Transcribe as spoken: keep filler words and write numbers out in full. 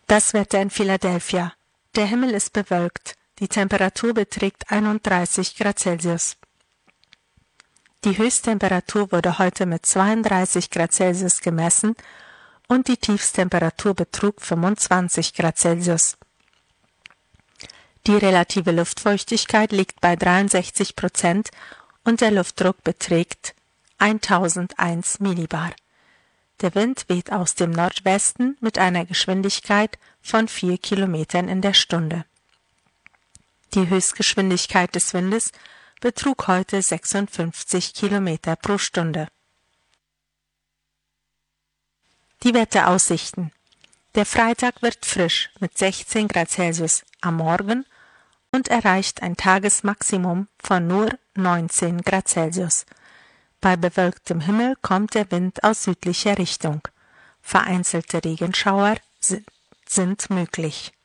Das Wetter in Philadelphia. Der Himmel ist bewölkt. Die Temperatur beträgt einunddreißig Grad Celsius. Die Höchsttemperatur wurde heute mit zweiunddreißig Grad Celsius gemessen und die Tiefsttemperatur betrug fünfundzwanzig Grad Celsius. Die relative Luftfeuchtigkeit liegt bei dreiundsechzig Prozent und der Luftdruck beträgt tausendeins Millibar. Der Wind weht aus dem Nordwesten mit einer Geschwindigkeit von vier Kilometern in der Stunde. Die Höchstgeschwindigkeit des Windes betrug heute sechsundfünfzig Kilometer pro Stunde. Die Wetteraussichten. Der Freitag wird frisch mit sechzehn Grad Celsius am Morgen und erreicht ein Tagesmaximum von nur neunzehn Grad Celsius. Bei bewölktem Himmel kommt der Wind aus südlicher Richtung. Vereinzelte Regenschauer sind möglich.